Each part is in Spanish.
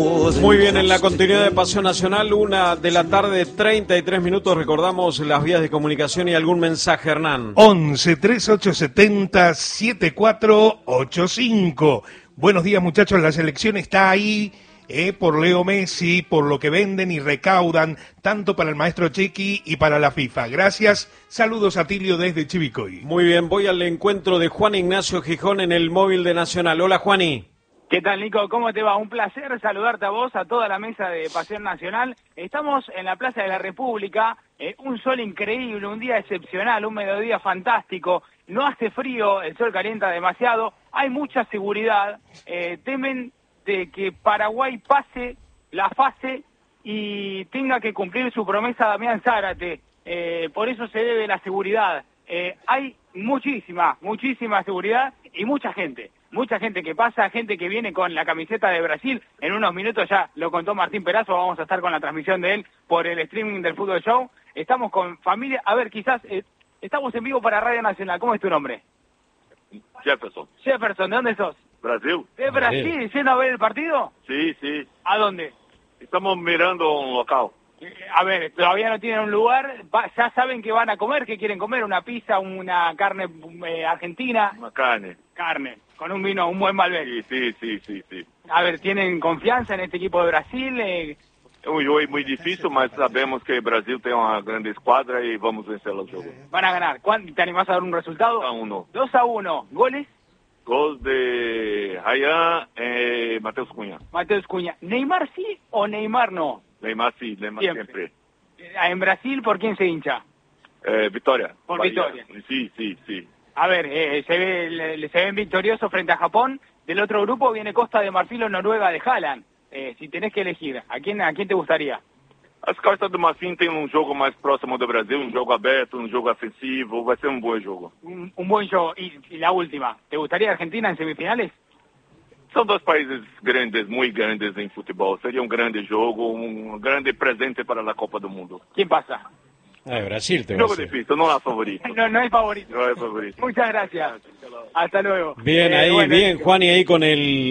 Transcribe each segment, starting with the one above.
Muy bien, en la continuidad de Pasión Nacional, 1:33 recordamos las vías de comunicación y algún mensaje, Hernán. 11 3870 7485. Buenos días, muchachos, la selección está ahí por Leo Messi, por lo que venden y recaudan, tanto para el maestro Chequi y para la FIFA. Gracias, saludos a Tilio desde Chivicoy. Muy bien, voy al encuentro de Juan Ignacio Gijón en el móvil de Nacional. Hola, Juani. ¿Qué tal, Nico? ¿Cómo te va? Un placer saludarte a vos, a toda la mesa de Pasión Nacional. Estamos en la Plaza de la República, un sol increíble, un día excepcional, un mediodía fantástico. No hace frío, el sol calienta demasiado, hay mucha seguridad. Temen de que Paraguay pase la fase y tenga que cumplir su promesa Damián Zárate. Por eso se debe la seguridad. Hay muchísima seguridad y mucha gente que pasa, gente que viene con la camiseta de Brasil. En unos minutos, ya lo contó Martín Perazo, vamos a estar con la transmisión de él por el streaming del Fútbol Show. Estamos con familia, a ver, quizás estamos en vivo para Radio Nacional. ¿Cómo es tu nombre? Jefferson. Jefferson, ¿de dónde sos? Brasil. ¿De Brasil? ¿Yendo a ver el partido? Sí, sí. ¿A dónde? Estamos mirando un local. A ver, todavía no tienen un lugar, ya saben qué van a comer, qué quieren comer, una pizza, una carne argentina. Una carne. Carne, con un vino, un buen Malbec. Sí. A ver, ¿tienen confianza en este equipo de Brasil? Es un juego muy difícil, mas sabemos que Brasil tiene una grande escuadra y vamos a vencer los juegos. Van a ganar. ¿Te animás a dar un resultado? 2-1. 2-1. ¿Goles? Gol de Ryan y Mateus Cunha. Mateus Cunha. ¿Neymar sí o Neymar no? Neymar sí, Neymar siempre. En Brasil, ¿por quién se hincha? Victoria. Por Bahía. Victoria. Sí. A ver, se ven victoriosos frente a Japón. Del otro grupo viene Costa de Marfil o Noruega de Haaland. Si tenés que elegir, ¿a quién te gustaría? As Costas do Marfim tem jogo mais próximo do Brasil, jogo aberto, jogo ofensivo, vai ser buen jogo. Un buen juego. Y la última, ¿te gustaría Argentina en semifinales? São dois países grandes, muy grandes en fútbol. Sería un grande jogo, un grande presente para la Copa do Mundo. ¿Quién pasa? Brasil te va a Jogo decir. difícil, no es favorito. No es favorito. No es favorito. Muchas gracias. Hasta luego. Bien, ahí, bueno, bien, Juan, y ahí con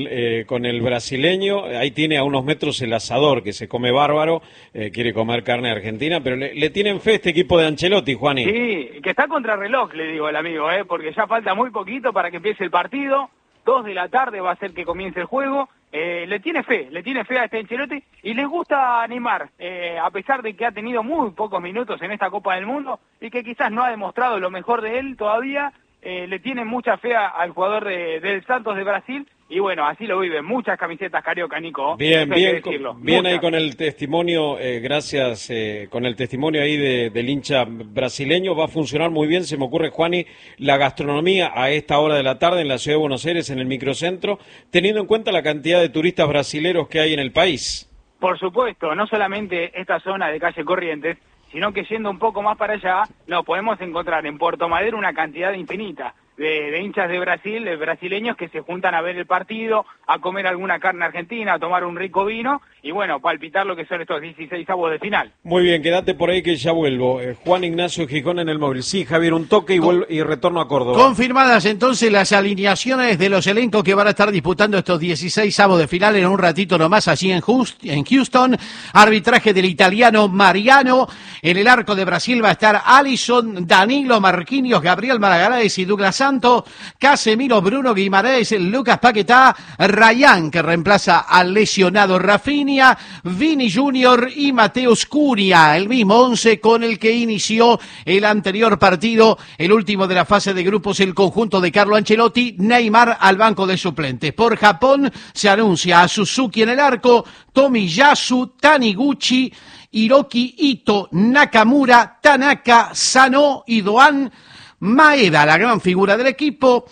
el brasileño, ahí tiene a unos metros el asador, que se come bárbaro, quiere comer carne argentina, pero le tienen fe este equipo de Ancelotti, Juani. Sí, que está contra reloj, le digo el amigo, porque ya falta muy poquito para que empiece el partido. 2 de la tarde va a ser que comience el juego. Le tiene fe a este Ancelotti y les gusta animar, a pesar de que ha tenido muy pocos minutos en esta Copa del Mundo y que quizás no ha demostrado lo mejor de él todavía. Le tienen mucha fe al jugador del Santos de Brasil y bueno, así lo viven. Muchas camisetas Carioca, Nico. Bien muchas. Ahí con el testimonio, gracias, con el testimonio ahí del hincha brasileño, va a funcionar muy bien, se me ocurre, Juani, la gastronomía a esta hora de la tarde en la ciudad de Buenos Aires, en el microcentro, teniendo en cuenta la cantidad de turistas brasileros que hay en el país. Por supuesto, no solamente esta zona de calle Corrientes, sino que yendo un poco más para allá, nos podemos encontrar en Puerto Madero una cantidad infinita de hinchas de Brasil, de brasileños que se juntan a ver el partido, a comer alguna carne argentina, a tomar un rico vino y bueno, palpitar lo que son estos 16avos de final. Muy bien, quédate por ahí que ya vuelvo. Juan Ignacio Gijón en el móvil. Sí, Javier, un toque y retorno a Córdoba. Confirmadas entonces las alineaciones de los elencos que van a estar disputando estos 16avos de final en un ratito nomás allí en Houston. Arbitraje del italiano Mariano. En el arco de Brasil va a estar Alisson, Danilo, Marquinhos, Gabriel Maragalaes y Douglas Santos. Casemiro, Bruno Guimaraes, Lucas Paquetá, Ryan, que reemplaza al lesionado Rafinha, Vini Junior y Mateus Cunha, el mismo 11 con el que inició el anterior partido, el último de la fase de grupos, el conjunto de Carlo Ancelotti. Neymar al banco de suplentes. Por Japón se anuncia a Suzuki en el arco, Tomiyasu, Taniguchi, Hiroki Ito, Nakamura, Tanaka, Sano y Doan. Maeda, la gran figura del equipo,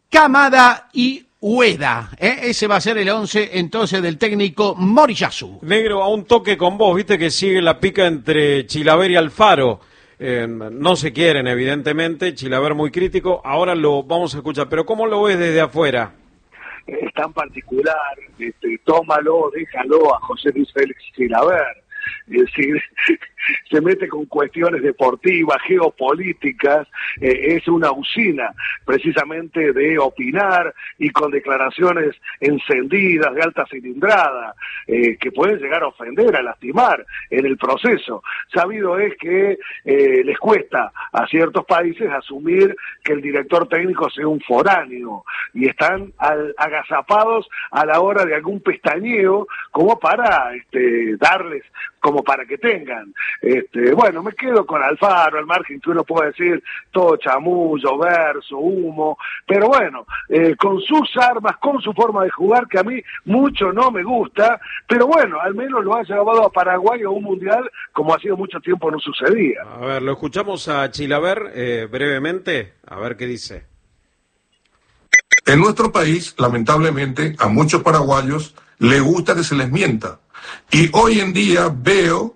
Kamada y Ueda. Ese va a ser el 11 entonces del técnico Moriyasu. Negro, a un toque con vos, viste que sigue la pica entre Chilaver y Alfaro. No se quieren, evidentemente, Chilaver muy crítico, ahora lo vamos a escuchar, pero ¿cómo lo ves desde afuera? Es tan particular, tómalo, déjalo a José Luis Félix Chilaver. Es decir, se mete con cuestiones deportivas, geopolíticas, es una usina precisamente de opinar y con declaraciones encendidas, de alta cilindrada, que pueden llegar a ofender, a lastimar en el proceso. Sabido es que les cuesta a ciertos países asumir que el director técnico sea un foráneo y están agazapados a la hora de algún pestañeo como para darles, como para que tengan. Bueno, me quedo con Alfaro, al margen que uno puede decir todo chamullo, verso, humo, pero bueno, con sus armas, con su forma de jugar, que a mí mucho no me gusta, pero bueno, al menos lo ha llevado a Paraguay a un mundial como hacía mucho tiempo no sucedía. A ver, lo escuchamos a Chilaver brevemente, a ver qué dice. En nuestro país, lamentablemente, a muchos paraguayos les gusta que se les mienta. Y hoy en día veo,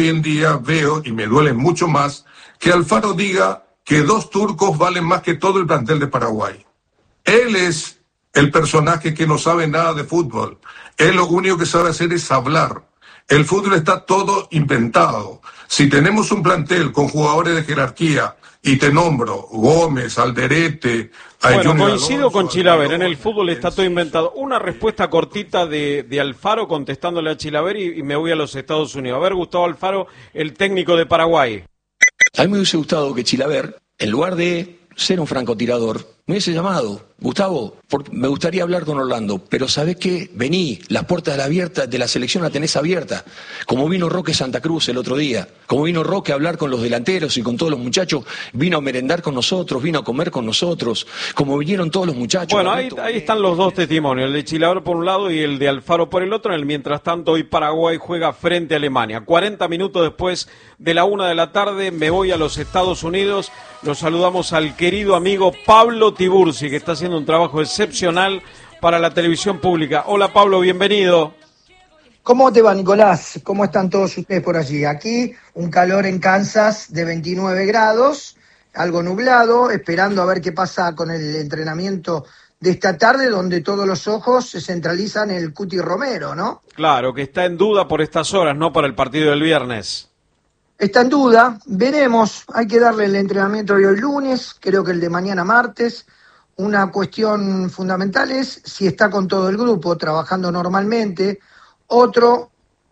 y me duele mucho más, que Alfaro diga que 2 turcos valen más que todo el plantel de Paraguay. Él es el personaje que no sabe nada de fútbol. Él lo único que sabe hacer es hablar. El fútbol está todo inventado. Si tenemos un plantel con jugadores de jerarquía, y te nombro Gómez, Alderete... Bueno, coincido con Chilaver, en el fútbol está todo inventado. Una respuesta cortita de Alfaro contestándole a Chilaver y me voy a los Estados Unidos. A ver, Gustavo Alfaro, el técnico de Paraguay. A mí me hubiese gustado que Chilaver, en lugar de ser un francotirador, me hubiese llamado: Gustavo, me gustaría hablar con Orlando, pero ¿sabés qué? Vení, las puertas de la selección la tenés abierta. Como vino Roque Santa Cruz el otro día, como vino Roque a hablar con los delanteros y con todos los muchachos, vino a merendar con nosotros, vino a comer con nosotros, como vinieron todos los muchachos. Bueno, ahí están los dos testimonios, el de Chilaver por un lado y el de Alfaro por el otro. En el mientras tanto, hoy Paraguay juega frente a Alemania. 40 minutos después de la 1 de la tarde, me voy a los Estados Unidos. Los saludamos al querido amigo Pablo Tiburci, que está haciendo un trabajo excepcional para la televisión pública. Hola Pablo, bienvenido. ¿Cómo te va, Nicolás? ¿Cómo están todos ustedes por allí? Aquí un calor en Kansas de 29 grados, algo nublado, esperando a ver qué pasa con el entrenamiento de esta tarde, donde todos los ojos se centralizan en el Cuti Romero, ¿no? Claro, que está en duda por estas horas, no para el partido del viernes. Está en duda, veremos, hay que darle el entrenamiento de hoy lunes, creo que el de mañana martes. Una cuestión fundamental es si está con todo el grupo trabajando normalmente. Otro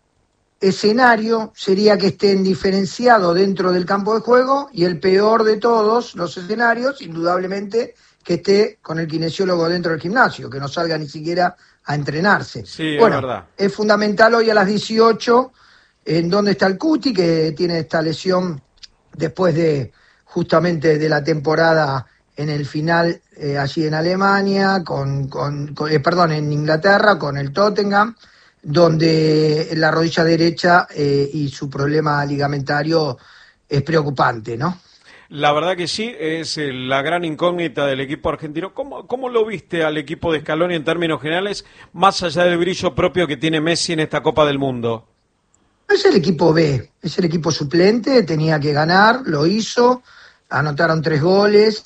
escenario sería que estén diferenciados dentro del campo de juego, y el peor de todos los escenarios, indudablemente, que esté con el kinesiólogo dentro del gimnasio, que no salga ni siquiera a entrenarse. Sí, bueno, es verdad. Es fundamental hoy a las 18 en dónde está el Cuti, que tiene esta lesión después de justamente de la temporada en el final allí en Alemania, en Inglaterra, con el Tottenham, donde la rodilla derecha y su problema ligamentario es preocupante, ¿no? La verdad que sí, es la gran incógnita del equipo argentino. ¿Cómo lo viste al equipo de Scaloni en términos generales, más allá del brillo propio que tiene Messi en esta Copa del Mundo? Es el equipo B, es el equipo suplente, tenía que ganar, lo hizo, anotaron 3 goles,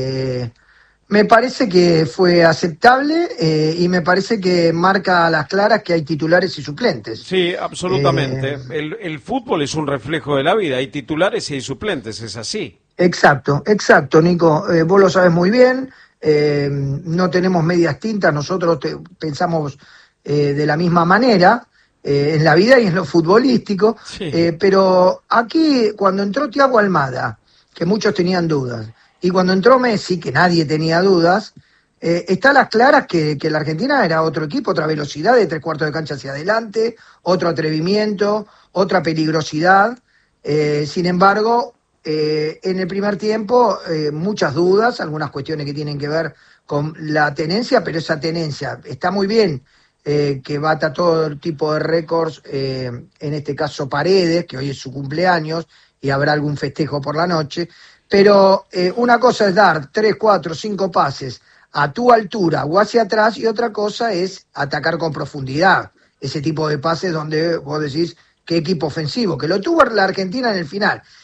me parece que fue aceptable y me parece que marca a las claras que hay titulares y suplentes. Sí, absolutamente. El fútbol es un reflejo de la vida, hay titulares y hay suplentes, es así. Exacto, Nico, vos lo sabes muy bien, no tenemos medias tintas, nosotros pensamos de la misma manera. En la vida y en lo futbolístico, sí. Pero aquí cuando entró Thiago Almada, que muchos tenían dudas, y cuando entró Messi, que nadie tenía dudas, está a las claras que la Argentina era otro equipo, otra velocidad de 3/4 de cancha hacia adelante, otro atrevimiento, otra peligrosidad. Sin embargo, en el primer tiempo muchas dudas, algunas cuestiones que tienen que ver con la tenencia, pero esa tenencia está muy bien. Que bata todo tipo de récords, en este caso Paredes, que hoy es su cumpleaños y habrá algún festejo por la noche, pero una cosa es dar 3, 4, 5 pases a tu altura o hacia atrás, y otra cosa es atacar con profundidad, ese tipo de pases donde vos decís qué equipo ofensivo, que lo tuvo la Argentina en el final.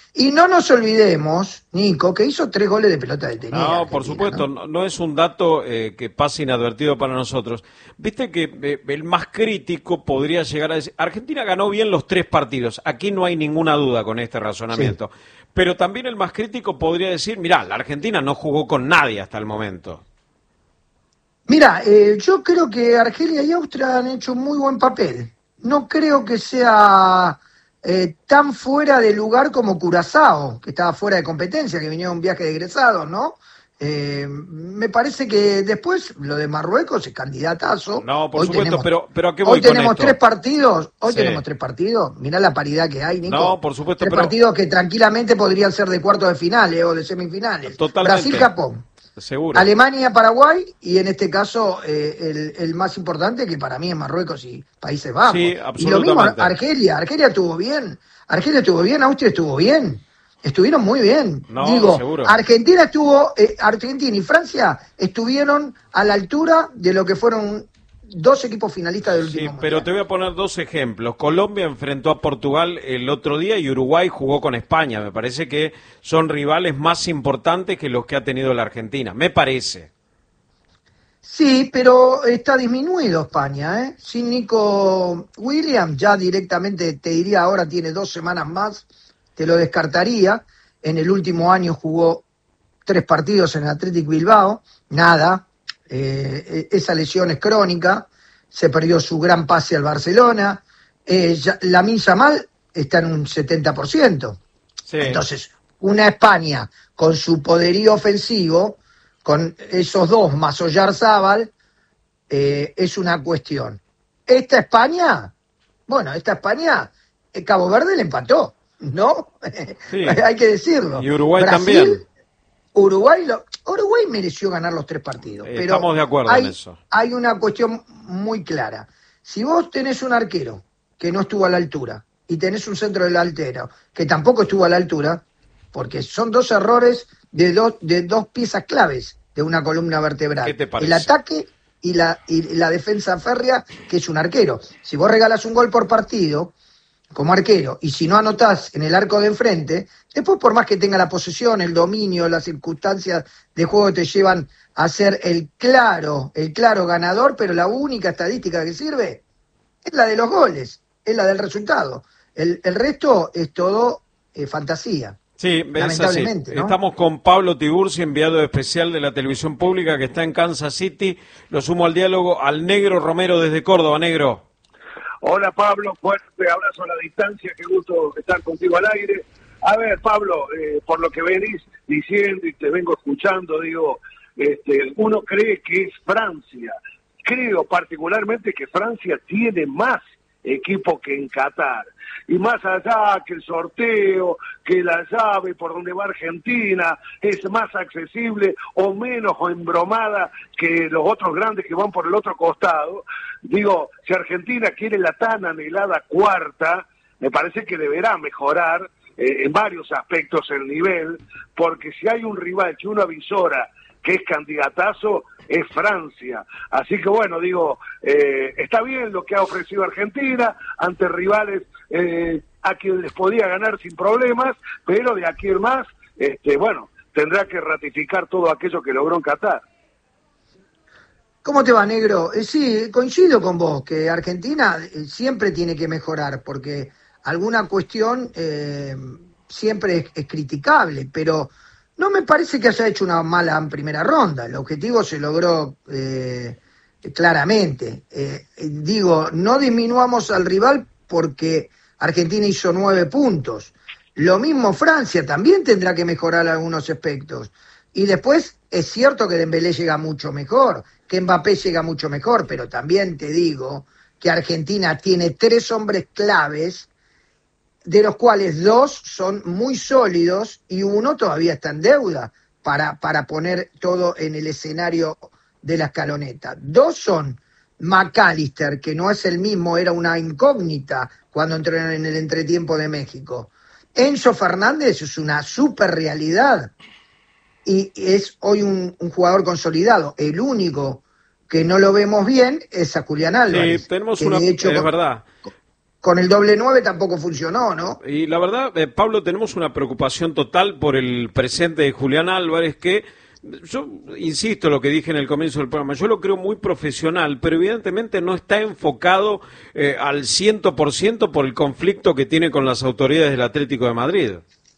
Y no nos olvidemos, Nico, que hizo 3 goles de pelota detenida. No, por supuesto, no es un dato que pase inadvertido para nosotros. Viste que el más crítico podría llegar a decir, Argentina ganó bien los 3 partidos, aquí no hay ninguna duda con este razonamiento, sí. Pero también el más crítico podría decir, mirá, la Argentina no jugó con nadie hasta el momento. Mira, yo creo que Argelia y Austria han hecho un muy buen papel. No creo que sea tan fuera de lugar como Curazao, que estaba fuera de competencia, que venía un viaje de egresados, ¿no? Me parece que después lo de Marruecos es candidatazo. No, por supuesto, pero ¿a qué voy hoy tenemos con esto? 3 partidos, Sí. tenemos 3 partidos, mirá la paridad que hay, Nico. No, por supuesto, 3 pero partidos que tranquilamente podrían ser de cuartos de finales o de semifinales. Totalmente. Brasil-Japón. Seguro. Alemania-Paraguay y en este caso el más importante que para mí es Marruecos y Países Bajos. Sí, Y lo absolutamente. mismo Argelia estuvo bien, Austria estuvo bien, estuvieron muy bien. No, Digo, seguro. Argentina y Francia estuvieron a la altura de lo que fueron 2 equipos finalistas del último Sí, mundial. pero te voy a poner 2 ejemplos. Colombia enfrentó a Portugal el otro día y Uruguay jugó con España. Me parece que son rivales más importantes que los que ha tenido la Argentina. Me parece. Sí, pero está disminuido España, ¿eh? Sin Nico Williams, ya directamente te diría ahora tiene 2 semanas más, te lo descartaría. En el último año jugó 3 partidos en el Athletic Bilbao, nada. Esa lesión es crónica, se perdió su gran pase al Barcelona. Lamine Yamal está en un 70%. Sí. Entonces, una España con su poderío ofensivo, con esos 2 más Oyarzábal, es una cuestión. Esta España, Cabo Verde le empató, ¿no? Sí. Hay que decirlo. Y Uruguay Brasil, también. Uruguay mereció ganar los 3 partidos. Pero Estamos de acuerdo en eso. Hay una cuestión muy clara. Si vos tenés un arquero que no estuvo a la altura y tenés un centro delantero que tampoco estuvo a la altura, porque son 2 errores de dos piezas claves de una columna vertebral. ¿Qué te parece? El ataque y la defensa férrea, que es un arquero. Si vos regalas un gol por partido como arquero, y si no anotás en el arco de enfrente, después por más que tenga la posesión, el dominio, las circunstancias de juego te llevan a ser el claro ganador, pero la única estadística que sirve es la de los goles, es la del resultado. El resto es todo fantasía. Sí, es así. Lamentablemente, ¿no? Estamos con Pablo Tiburcio, enviado especial de la televisión pública que está en Kansas City. Lo sumo al diálogo al Negro Romero desde Córdoba. Negro. Hola Pablo, fuerte abrazo a la distancia, qué gusto estar contigo al aire. A ver Pablo, por lo que venís diciendo y te vengo escuchando, digo, uno cree que es Francia. Creo particularmente que Francia tiene más equipo que en Qatar. Y más allá que el sorteo, que la llave por donde va Argentina es más accesible o menos o embromada que los otros grandes que van por el otro costado, digo, si Argentina quiere la tan anhelada cuarta, me parece que deberá mejorar en varios aspectos el nivel, porque si hay un rival que uno avisora que es candidatazo, es Francia. Así que bueno, digo, está bien lo que ha ofrecido Argentina ante rivales a quien les podía ganar sin problemas, pero de aquí en más, bueno, tendrá que ratificar todo aquello que logró en Qatar. ¿Cómo te va, Negro? Sí, coincido con vos, que Argentina siempre tiene que mejorar, porque alguna cuestión siempre es criticable, pero no me parece que haya hecho una mala primera ronda. El objetivo se logró claramente. Digo, no disminuamos al rival porque Argentina hizo 9 puntos. Lo mismo Francia, también tendrá que mejorar algunos aspectos. Y después es cierto que Dembélé llega mucho mejor, que Mbappé llega mucho mejor, pero también te digo que Argentina tiene 3 hombres claves, de los cuales 2 son muy sólidos y 1 todavía está en deuda para poner todo en el escenario de la escaloneta. 2 son McAllister, que no es el mismo, era una incógnita cuando entró en el entretiempo de México. Enzo Fernández es una super realidad y es hoy un jugador consolidado. El único que no lo vemos bien es a Julián Álvarez. Sí, tenemos que una... de hecho, es verdad. con el doble 9 tampoco funcionó, ¿no? Y la verdad, Pablo, tenemos una preocupación total por el presente de Julián Álvarez, que yo insisto en lo que dije en el comienzo del programa, yo lo creo muy profesional, pero evidentemente no está enfocado al 100% por el conflicto que tiene con las autoridades del Atlético de Madrid.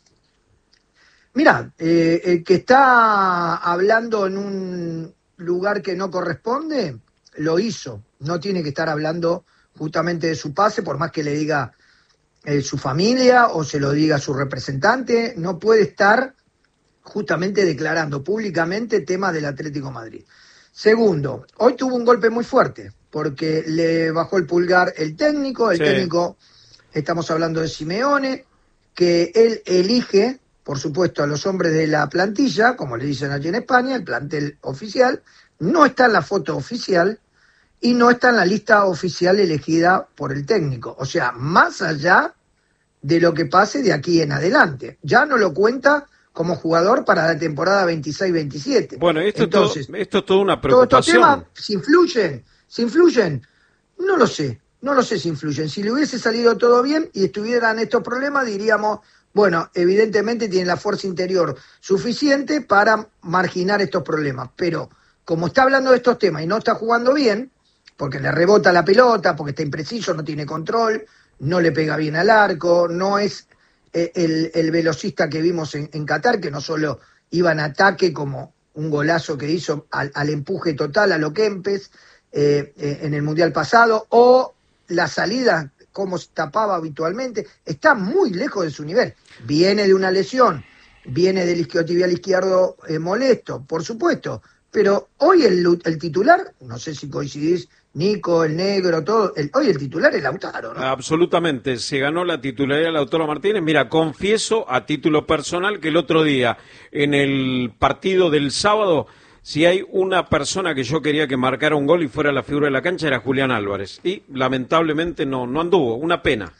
Mira, el que está hablando en un lugar que no corresponde, lo hizo. No tiene que estar hablando justamente de su pase, por más que le diga su familia o se lo diga su representante, no puede estar justamente declarando públicamente temas del Atlético de Madrid. Segundo, hoy tuvo un golpe muy fuerte, porque le bajó el pulgar el técnico, técnico, estamos hablando de Simeone, que él elige, por supuesto, a los hombres de la plantilla, como le dicen allí en España, el plantel oficial, no está en la foto oficial y no está en la lista oficial elegida por el técnico. O sea, más allá de lo que pase de aquí en adelante. Ya no lo cuenta como jugador para la temporada 26-27. Bueno, Entonces, esto es toda una preocupación. Todos estos temas, si influyen, no lo sé si influyen. Si le hubiese salido todo bien y estuvieran estos problemas, diríamos, bueno, evidentemente tiene la fuerza interior suficiente para marginar estos problemas, pero como está hablando de estos temas y no está jugando bien, porque le rebota la pelota, porque está impreciso, no tiene control, no le pega bien al arco, no es el velocista que vimos en Qatar, que no solo iba en ataque como un golazo que hizo al empuje total a lo Kempes en el Mundial pasado, o la salida como se tapaba habitualmente, está muy lejos de su nivel. Viene de una lesión, viene del isquiotibial izquierdo molesto, por supuesto, pero hoy el titular, no sé si coincidís, Nico, el negro, todo, hoy el titular es Lautaro, ¿no? Absolutamente, se ganó la titularidad de Lautaro Martínez. Mira, confieso a título personal que el otro día, en el partido del sábado, si hay una persona que yo quería que marcara un gol y fuera la figura de la cancha, era Julián Álvarez. Y lamentablemente no anduvo, una pena.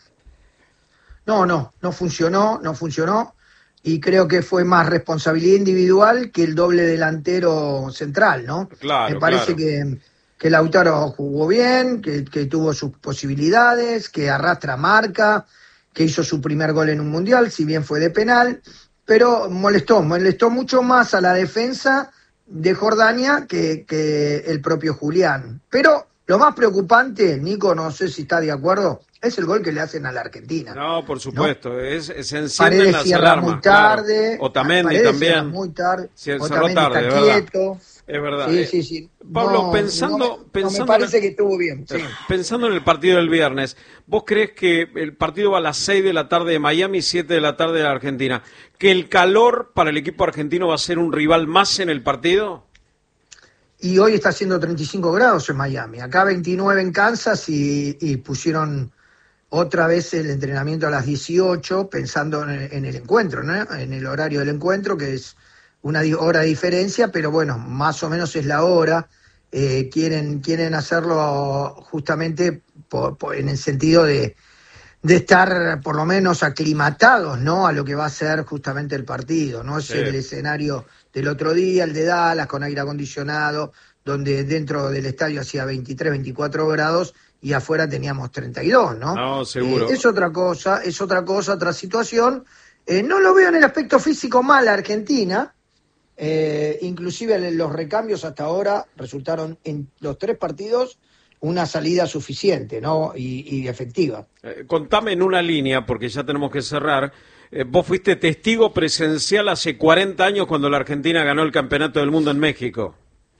No funcionó. Y creo que fue más responsabilidad individual que el doble delantero central, ¿no? Claro, me parece que Lautaro jugó bien, que tuvo sus posibilidades, que arrastra marca, que hizo su primer gol en un mundial, si bien fue de penal, pero molestó mucho más a la defensa de Jordania que el propio Julián. Pero lo más preocupante, Nico, no sé si está de acuerdo, es el gol que le hacen a la Argentina. No, por supuesto, ¿no? Se encienden Paredes las cierra alarmas. muy tarde, claro. Otamendi también. Muy tarde. Cerró Otamendi tarde, está quieto. Es verdad. Sí. Pablo, no me parece que estuvo bien. Sí. Pensando en el partido del viernes, ¿vos crees que el partido va a las 6 de la tarde de Miami, 7 de la tarde de la Argentina? ¿Que el calor para el equipo argentino va a ser un rival más en el partido? Y hoy está haciendo 35 grados en Miami. Acá 29 en Kansas y pusieron otra vez el entrenamiento a las 18 pensando en el encuentro, ¿no? En el horario del encuentro, que es una hora de diferencia, pero bueno, más o menos es la hora. Quieren hacerlo justamente en el sentido de estar por lo menos aclimatados, ¿no?, a lo que va a ser justamente el partido. No es el escenario del otro día, el de Dallas, con aire acondicionado, donde dentro del estadio hacía 23, 24 grados y afuera teníamos 32, ¿no? No, seguro. Es otra cosa, otra situación. No lo veo en el aspecto físico mal a Argentina. Inclusive los recambios hasta ahora resultaron en los 3 partidos una salida suficiente, ¿no? Y efectiva. Contame en una línea, porque ya tenemos que cerrar. Vos fuiste testigo presencial hace 40 años cuando la Argentina ganó el Campeonato del Mundo en México.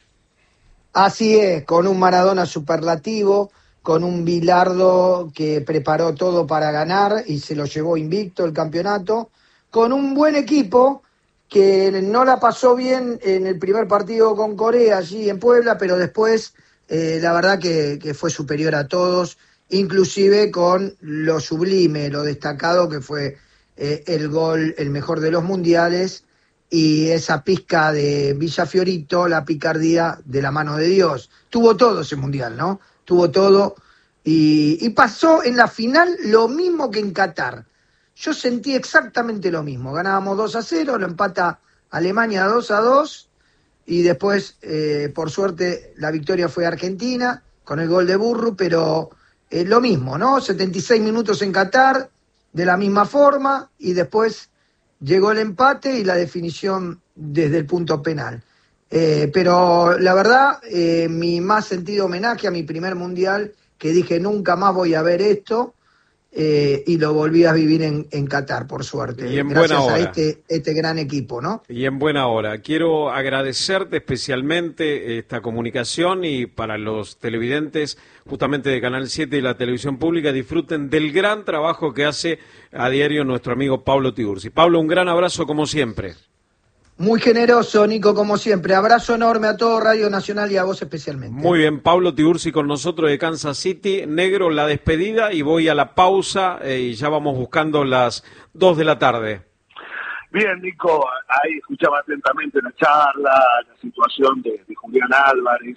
Así es, con un Maradona superlativo, con un Bilardo que preparó todo para ganar y se lo llevó invicto el campeonato, con un buen equipo que no la pasó bien en el primer partido con Corea allí en Puebla, pero después la verdad que fue superior a todos, inclusive con lo sublime, lo destacado que fue el gol, el mejor de los mundiales, y esa pizca de Villafiorito, la picardía de la mano de Dios. Tuvo todo ese mundial, ¿no? Tuvo todo, y pasó en la final lo mismo que en Qatar. Yo sentí exactamente lo mismo. Ganábamos 2-0, lo empata Alemania 2-2, y después, por suerte, la victoria fue Argentina, con el gol de Burru, pero lo mismo, ¿no? 76 minutos en Qatar, de la misma forma, y después llegó el empate y la definición desde el punto penal. Pero la verdad, mi más sentido homenaje a mi primer mundial, que dije nunca más voy a ver esto, y lo volví a vivir en Qatar, por suerte, y en gracias buena hora. a este gran equipo, ¿no? Y en buena hora. Quiero agradecerte especialmente esta comunicación, y para los televidentes justamente de Canal 7 y la televisión pública, disfruten del gran trabajo que hace a diario nuestro amigo Pablo Tiburzi. Pablo, un gran abrazo como siempre. Muy generoso, Nico, como siempre. Abrazo enorme a todo Radio Nacional y a vos especialmente. Muy bien, Pablo Tiburzi con nosotros de Kansas City. Negro, la despedida, y voy a la pausa y ya vamos buscando las 2 de la tarde. Bien, Nico, ahí escuchaba atentamente la charla, la situación de Julián Álvarez.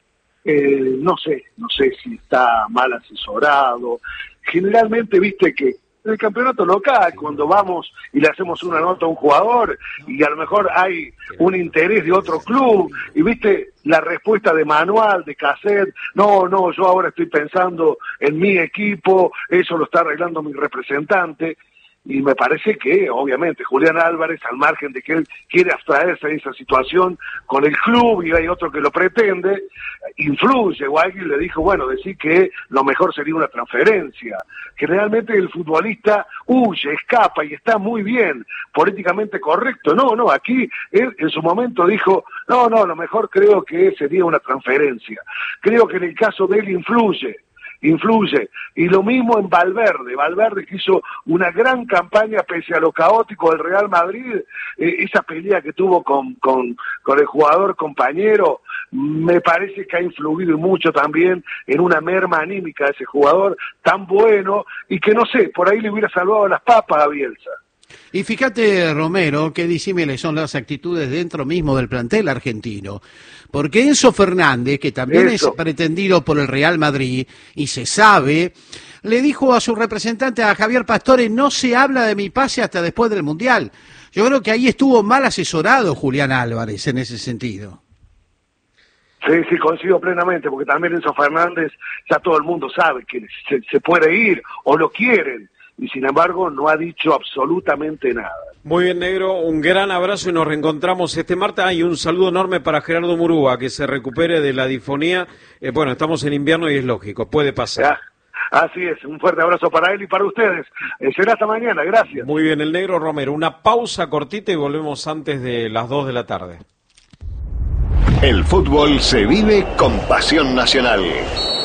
No sé si está mal asesorado. Generalmente, viste que en el campeonato local, cuando vamos y le hacemos una nota a un jugador y a lo mejor hay un interés de otro club, y viste la respuesta de manual, de cassette, no, yo ahora estoy pensando en mi equipo, eso lo está arreglando mi representante. Y me parece que, obviamente, Julián Álvarez, al margen de que él quiere abstraerse de esa situación con el club y hay otro que lo pretende, influye, o alguien le dijo, bueno, decir que lo mejor sería una transferencia. Generalmente el futbolista huye, escapa y está muy bien, políticamente correcto. No, aquí él en su momento dijo, no, lo mejor creo que sería una transferencia. Creo que en el caso de él influye, y lo mismo en Valverde que hizo una gran campaña pese a lo caótico del Real Madrid, esa pelea que tuvo con el jugador compañero, me parece que ha influido mucho también en una merma anímica de ese jugador tan bueno, y que no sé, por ahí le hubiera salvado las papas a Bielsa. Y fíjate, Romero, qué disímiles son las actitudes dentro mismo del plantel argentino. Porque Enzo Fernández, que también es pretendido por el Real Madrid, y se sabe, le dijo a su representante, a Javier Pastore, no se habla de mi pase hasta después del Mundial. Yo creo que ahí estuvo mal asesorado Julián Álvarez en ese sentido. Sí, coincido plenamente, porque también Enzo Fernández, ya todo el mundo sabe que se puede ir, o lo quieren, y sin embargo no ha dicho absolutamente nada. Muy bien, Negro, un gran abrazo y nos reencontramos este martes. Y un saludo enorme para Gerardo Murúa, que se recupere de la disfonía. Bueno, estamos en invierno y es lógico, puede pasar. Así es, un fuerte abrazo para él y para ustedes. Será hasta mañana, gracias. Muy bien, el Negro Romero. Una pausa cortita y volvemos antes de las 2 de la tarde. El fútbol se vive con pasión nacional.